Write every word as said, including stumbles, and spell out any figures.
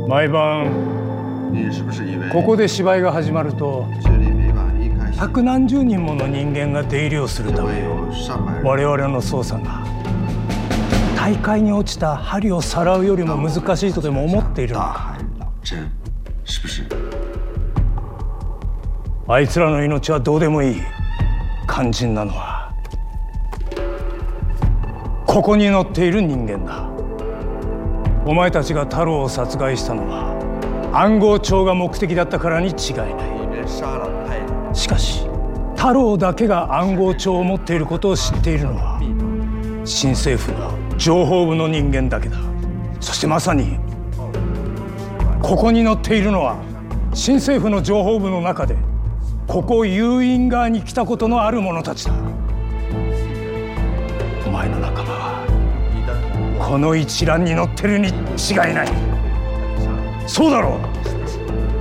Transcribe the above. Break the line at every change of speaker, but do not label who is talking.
毎晩ここで芝居が始まると百何十人もの人間が出入りをするため、我々の捜査が大海に落ちた針をさらうよりも難しいとでも思っているのか。あいつらの命はどうでもいい。肝心なのはここに乗っている人間だ。お前たちが太郎を殺害したのは暗号帳が目的だったからに違いない。しかし太郎だけが暗号帳を持っていることを知っているのは新政府の情報部の人間だけだ。そしてまさにここに乗っているのは新政府の情報部の中でここ誘引側に来たことのある者たちだ。お前の仲間はこの一覧に載ってるに違いない。そうだろう。